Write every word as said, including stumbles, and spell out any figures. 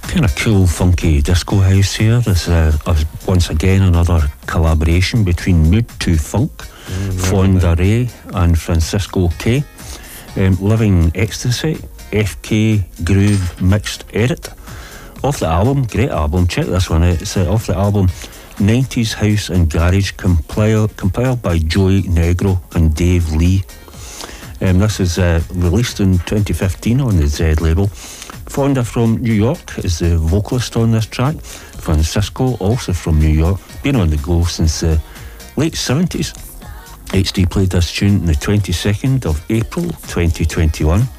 Kind of cool, funky disco house here. This uh, is once again another collaboration between Mood to Funk, mm, Fonda and Francisco K. Um, Living Ecstasy, F K Groove Mixed Edit. Off the album, great album, check this one out. It's uh, off the album nineties House and Garage, compiled, compiled by Joey Negro and Dave Lee. Um, this is uh, released in twenty fifteen on the Z label. Fonda from New York is the vocalist on this track. Francisco, also from New York, been on the go since the late seventies. H D played this tune on the twenty-second of April twenty twenty-one.